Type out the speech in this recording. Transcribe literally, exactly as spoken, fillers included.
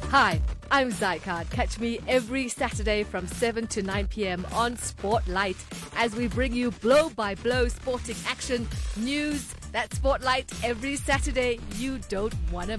Hi, I'm Zycard. Catch me every Saturday from seven to nine p.m. on Spotlight as we bring you blow-by-blow sporting action, news. That Spotlight every Saturday you don't want to